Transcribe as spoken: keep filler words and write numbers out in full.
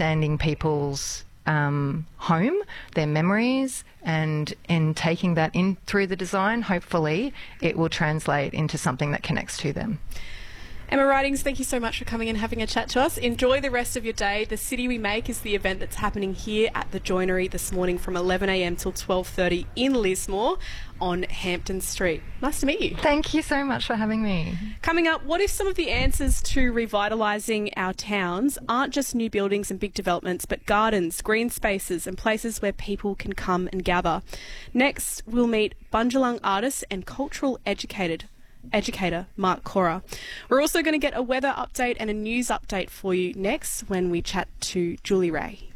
understanding people's um, home, their memories, and in taking that in through the design, hopefully it will translate into something that connects to them. Emma Ridings, thank you so much for coming and having a chat to us. Enjoy the rest of your day. The City We Make is the event that's happening here at the Joinery this morning from eleven a m till twelve thirty in Lismore on Hampton Street. Nice to meet you. Thank you so much for having me. Coming up, what if some of the answers to revitalising our towns aren't just new buildings and big developments, but gardens, green spaces and places where people can come and gather? Next, we'll meet Bundjalung artist and cultural educated educator Mark Cora. We're also going to get a weather update and a news update for you next when we chat to Julie Ray.